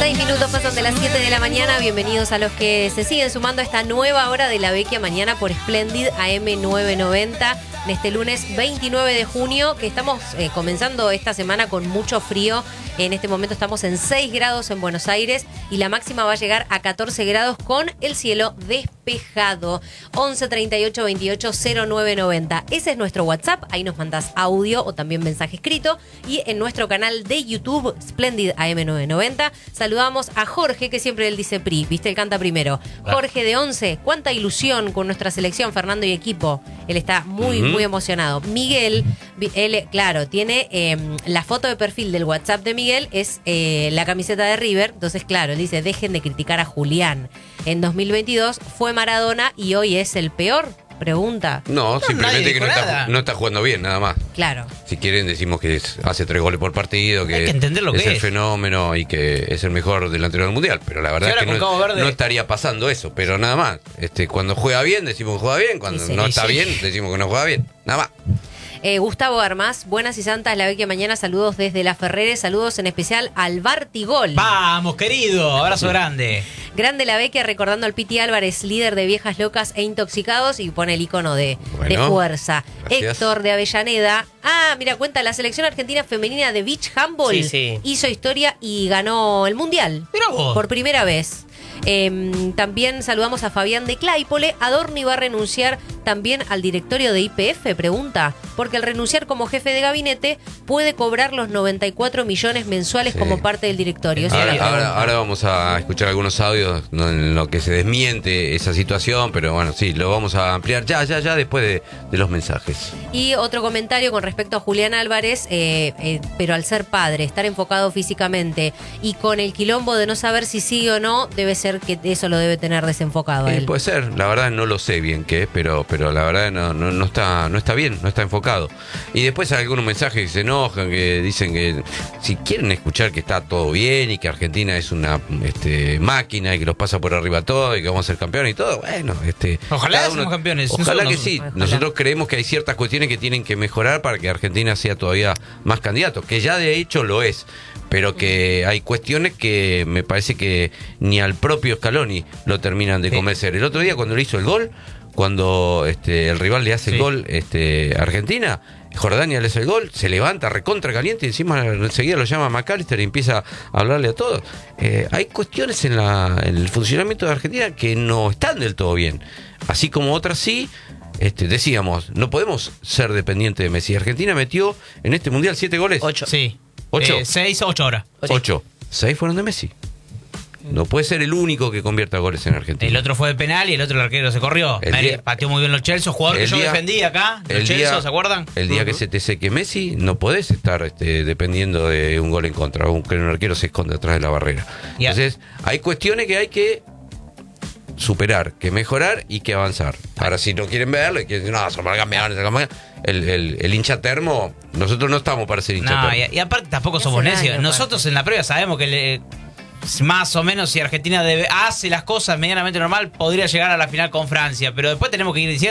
6 minutos pasan de las 7 de la mañana. Bienvenidos a los que se siguen sumando a esta nueva hora de La Vecchia Mañana por Splendid AM990. En este lunes 29 de junio, que estamos comenzando esta semana con mucho frío. En este momento estamos en 6 grados en Buenos Aires y la máxima va a llegar a 14 grados con el cielo despejado. 11 38 28 0990. Ese es nuestro WhatsApp. Ahí nos mandás audio o también mensaje escrito. Y en nuestro canal de YouTube, Splendid AM990, saludamos a Jorge, que siempre él dice PRI, ¿viste? Él canta primero. Jorge de 11, cuánta ilusión con nuestra selección, Fernando y equipo. Él está muy emocionado. Miguel, él, claro, tiene la foto de perfil del WhatsApp de Miguel, es la camiseta de River. Entonces, claro, él dice, dejen de criticar a Julián. En 2022 fue Maradona y hoy es el peor. Pregunta. No, simplemente que no está jugando bien, nada más. Claro. Si quieren decimos que hace 3 goles por partido, que hay que entender lo que es el fenómeno y que es el mejor delantero del mundial. Pero la verdad es que no estaría pasando eso. Pero nada más. Cuando juega bien decimos que juega bien. Cuando no está bien decimos que no juega bien. Nada más. Gustavo Armas, buenas y santas, La Vecchia Mañana, saludos desde La Ferrere, saludos en especial al Bartigol. Vamos, querido, abrazo grande. Grande La Vecchia, recordando al Piti Álvarez, líder de Viejas Locas e Intoxicados, y pone el icono de fuerza. Gracias. Héctor de Avellaneda, mira, cuenta, la selección argentina femenina de beach handball hizo historia y ganó el mundial. Mira vos. Por primera vez. También saludamos a Fabián de Claypole. Adorni va a renunciar también al directorio de YPF, pregunta, porque al renunciar como jefe de gabinete puede cobrar los 94 millones mensuales como parte del directorio. Ahora vamos a escuchar algunos audios en lo que se desmiente esa situación, pero bueno, sí, lo vamos a ampliar ya después de los mensajes. Y otro comentario con respecto a Julián Álvarez, pero al ser padre, estar enfocado físicamente y con el quilombo de no saber si sigue o no, debe ser que eso lo debe tener desenfocado él. Puede ser, la verdad no lo sé bien qué es, pero la verdad no está bien, no está enfocado. Y después hay algunos mensajes que se enojan, que dicen que si quieren escuchar que está todo bien y que Argentina es una máquina y que los pasa por arriba todo y que vamos a ser campeones y todo, bueno, ojalá seamos campeones. Ojalá que sí. Ojalá. Nosotros creemos que hay ciertas cuestiones que tienen que mejorar para que Argentina sea todavía más candidato, que ya de hecho lo es. Pero que hay cuestiones que me parece que ni al propio Scaloni lo terminan de convencer. El otro día cuando le hizo el gol, cuando el rival le hace el gol a Argentina, Jordania le hace el gol, se levanta recontra caliente y encima enseguida lo llama McAllister y empieza a hablarle a todos. Hay cuestiones en el funcionamiento de Argentina que no están del todo bien. Así como otras sí. Decíamos, no podemos ser dependientes de Messi. Argentina metió en este mundial 7 goles. 8. Sí. 8. 6 o 8 ahora. 8. 6 fueron de Messi. No puede ser el único que convierta goles en Argentina. El otro fue de penal y el otro el arquero se corrió. Pateó muy bien los Chelsea, jugador que yo defendía acá. Los Chelsea, ¿se acuerdan? El día que se te seque Messi, no podés estar dependiendo de un gol en contra, aunque un arquero se esconde atrás de la barrera. Entonces, hay cuestiones que hay que superar, que mejorar y que avanzar. Ahora, si no quieren verlo y quieren decir, el hincha termo, nosotros no estamos para ser hincha termo. Y aparte tampoco somos necios. Nosotros en la previa sabemos que más o menos si Argentina hace las cosas medianamente normal, podría llegar a la final con Francia, pero después tenemos que ir diciendo